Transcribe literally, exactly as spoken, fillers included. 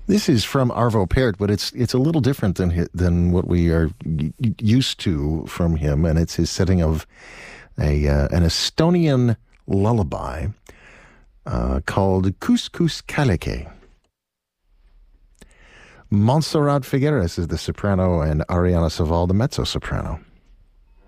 This is from Arvo Pärt, but it's it's a little different than hi- than what we are y- used to from him, and it's his setting of a uh, an Estonian lullaby uh, called Couscous Kaleke. Montserrat Figueres is the soprano, and Ariana Saval the mezzo-soprano.